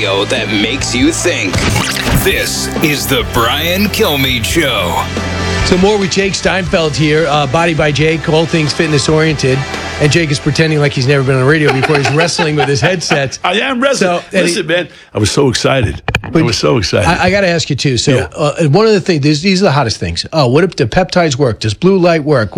radio that makes you think. This is the Brian Kilmeade Show. So more with Jake Steinfeld here, Body by Jake, all things fitness oriented. And Jake is pretending like he's never been on the radio before. He's wrestling with his headset. I am wrestling. Listen, man, I was so excited. I got to ask you, too. So one of the things, these are the hottest things. Oh, what if the peptides work? Does blue light work?